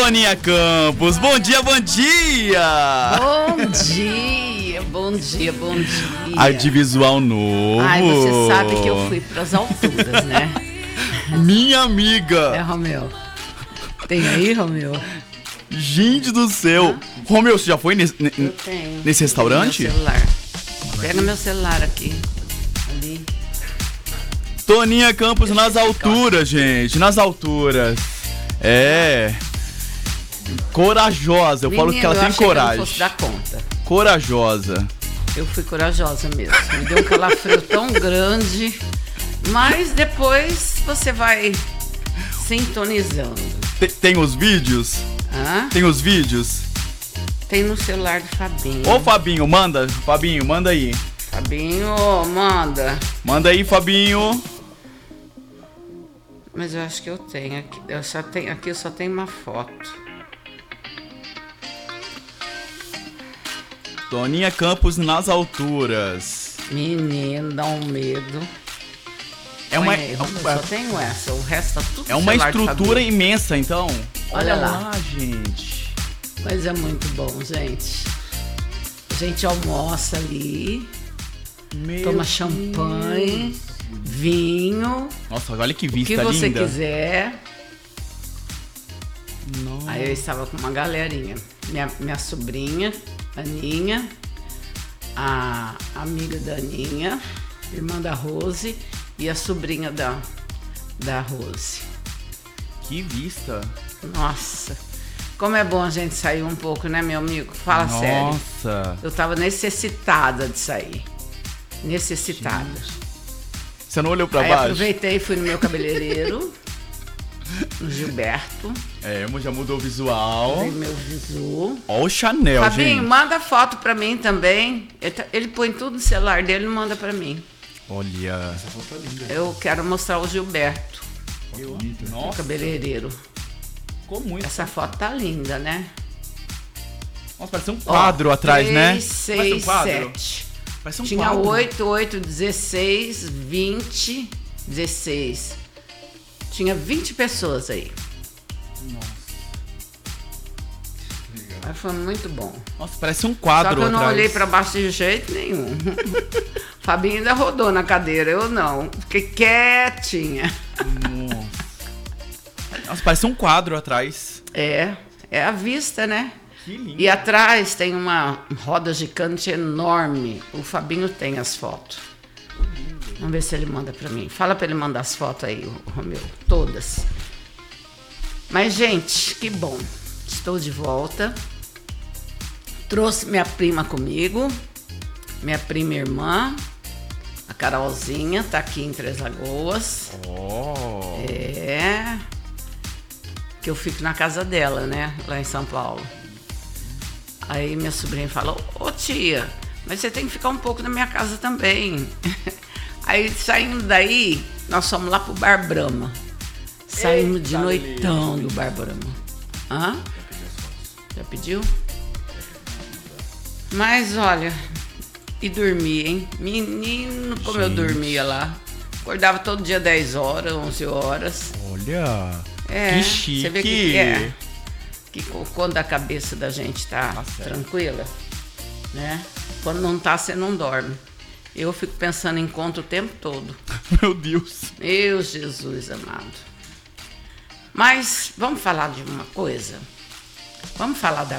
Toninha Campos, bom dia, bom dia! Bom dia, bom dia, bom dia. Ai, de visual novo. Ai, você sabe que eu fui pras alturas, né? Minha amiga. É, Romeu. Tem aí, Romeu? Gente do céu. Romeu, você já foi nesse restaurante? Meu celular. Pega meu celular aqui. Ali. Toninha Campos nas alturas, gente, nas alturas. É. Corajosa, eu falo que ela tem coragem. Eu não fosse dar conta. Corajosa. Eu fui corajosa mesmo. Me deu um calafrio tão grande. Mas depois você vai sintonizando. Tem os vídeos? Hã? Tem os vídeos? Tem no celular do Fabinho. Ô, Fabinho, manda. Fabinho, manda aí. Fabinho, manda. Manda aí, Fabinho. Mas eu acho que eu tenho aqui. Aqui eu só tenho uma foto. Toninha Campos nas alturas. Menino, dá um medo. Eu só tenho essa, o resto tá tudo. É uma estrutura imensa, então. Olha lá, gente. Mas é muito bom, gente. A gente almoça ali, toma champanhe, vinho. Nossa, olha que vista linda. O que você quiser. Nossa. Aí eu estava com uma galerinha. Minha sobrinha, Aninha, a amiga da Aninha, irmã da Rose e a sobrinha da Rose. Que vista. Nossa, como é bom a gente sair um pouco, né, meu amigo? Fala sério. Nossa. Eu tava necessitada de sair. Necessitada. Gente. Você não olhou pra Aí baixo? aproveitei e fui no meu cabeleireiro, no Gilberto. É, já mudou o visual. Dei meu visu. Ó o Chanel, Fabinho, gente. manda foto pra mim também. Ele põe tudo no celular dele e manda pra mim. Olha. Essa foto é linda. Eu quero mostrar o Gilberto, o Nossa, cabeleireiro. ficou muito. Essa foto tá linda, né? Nossa, parece um quadro atrás, 3, né? 6, Parece um quadro. 7. Parece um Tinha quadro. 8, 8, 16, 20, 16. Tinha 20 pessoas aí. Nossa. Mas foi muito bom. Nossa, parece um quadro Só que eu não atrás. olhei pra baixo de jeito nenhum. Fabinho ainda rodou na cadeira, eu não. Fiquei quietinha. Nossa, parece um quadro atrás. É a vista, né? Que lindo. E atrás tem uma roda gigante enorme. O Fabinho tem as fotos. Vamos ver se ele manda pra mim. Fala pra ele mandar as fotos aí, o Romeu. Todas. Mas, gente, que bom. Estou de volta. Trouxe minha prima comigo. Minha prima e irmã. A Carolzinha tá aqui em Três Lagoas. Oh. É. Que eu fico na casa dela, né? Lá em São Paulo. Aí minha sobrinha fala, ô tia, mas você tem que ficar um pouco na minha casa também. Aí saindo daí, nós fomos lá pro Bar Brahma. Saímos de noitão do Bar Brahma. Hã? Já pediu? Mas olha, e dormi, hein? Menino, como eu dormia lá. Acordava todo dia 10 horas, 11 horas. Olha. É, que chique. você vê que é. Que quando a cabeça da gente tá tranquila, né? Quando não tá, você não dorme. Eu fico pensando em conta o tempo todo. Meu Deus. Meu Jesus amado. Mas vamos falar de uma coisa? Vamos falar da